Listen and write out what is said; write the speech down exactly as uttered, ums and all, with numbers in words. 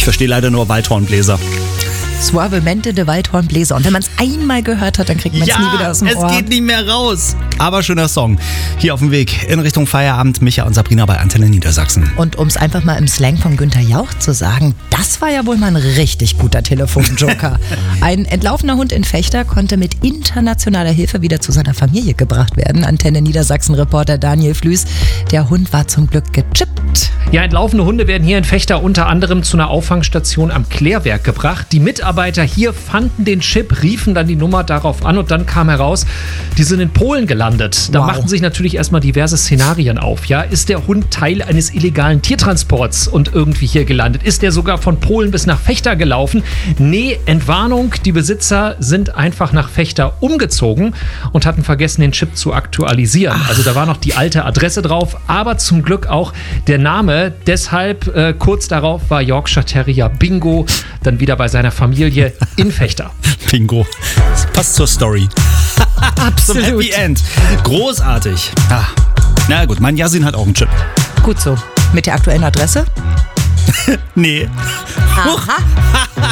Ich verstehe leider nur Waldhornbläser. Suavemente de Waldhornbläser. Und wenn man es einmal gehört hat, dann kriegt man es ja, nie wieder aus dem es Ohr. Es geht nicht mehr raus. Aber schöner Song. Hier auf dem Weg in Richtung Feierabend. Micha und Sabrina bei Antenne Niedersachsen. Und um es einfach mal im Slang von Günther Jauch zu sagen, das war ja wohl mal ein richtig guter Telefonjoker. Ein entlaufener Hund in Vechta konnte mit internationaler Hilfe wieder zu seiner Familie gebracht werden. Antenne Niedersachsen-Reporter Daniel Flüß. Der Hund war zum Glück gechippt. Ja, entlaufene Hunde werden hier in Vechta unter anderem zu einer Auffangstation am Klärwerk gebracht. Die Mitarbeiter hier fanden den Chip, riefen dann die Nummer darauf an und dann kam heraus, die sind in Polen gelandet. Da wow. machten sich natürlich erstmal diverse Szenarien auf. Ja, ist der Hund Teil eines illegalen Tiertransports und irgendwie hier gelandet? Ist der sogar von Polen bis nach Vechta gelaufen? Nee, Entwarnung, die Besitzer sind einfach nach Vechta umgezogen und hatten vergessen, den Chip zu aktualisieren. Ach. Also da war noch die alte Adresse drauf, aber zum Glück auch der Name. Deshalb äh, kurz darauf war Yorkshire Terrier Bingo dann wieder bei seiner Familie in Vechta. Bingo. Das passt zur Story. Absolut. Zum Happy End. Großartig. Ah. Na gut, mein Yasin hat auch einen Chip. Gut so. Mit der aktuellen Adresse? Nee. Aha.